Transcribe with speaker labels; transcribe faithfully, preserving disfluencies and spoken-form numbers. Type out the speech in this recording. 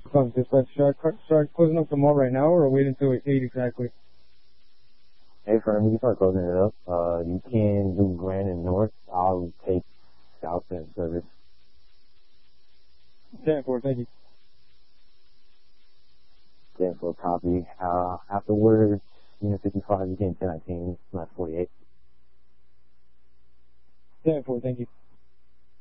Speaker 1: Um, dispatch, should I start closing up the mall right now or wait until eight exactly?
Speaker 2: Hey, firm, you can start closing it up. Uh, you can do Grand and North. I'll take South and service.
Speaker 1: ten four, thank you.
Speaker 2: ten four, copy. Uh, afterwards, Unit fifty-five, you can ten nineteen, not forty-eight.
Speaker 1: ten four, thank you.